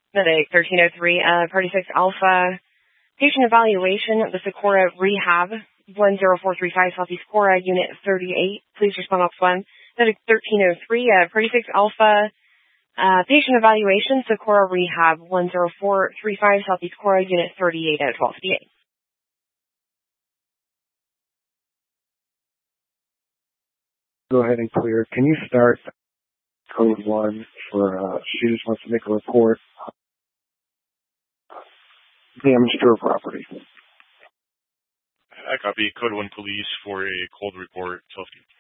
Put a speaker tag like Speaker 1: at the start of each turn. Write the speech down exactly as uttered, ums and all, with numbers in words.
Speaker 1: Medic thirteen oh three, uh, Party six Alpha. Patient evaluation of the Socorro Rehab, one zero four three five Southeast Cora, Unit thirty-eight. Please respond off one. Medic thirteen oh three, uh, Party six Alpha. Uh, patient evaluation, Socorro Rehab, one zero four three five Southeast Cora, Unit thirty-eight at twelve fifty-eight.
Speaker 2: Go ahead and clear. Can you start code one for, uh, she just wants to make a report. Damage to her property.
Speaker 3: I copy. Code one police for a cold report, twelve fifty.